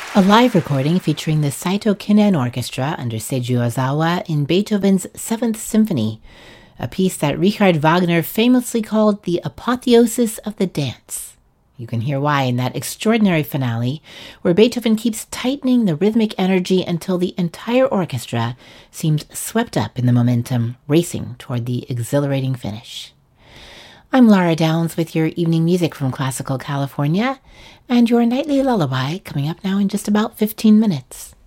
A live recording featuring the Saito Kinen Orchestra under Seiji Ozawa in Beethoven's Seventh Symphony, a piece that Richard Wagner famously called the apotheosis of the dance. You can hear why in that extraordinary finale, where Beethoven keeps tightening the rhythmic energy until the entire orchestra seems swept up in the momentum, racing toward the exhilarating finish. I'm Lara Downs with your evening music from Classical California, and your nightly lullaby coming up now in just about 15 minutes.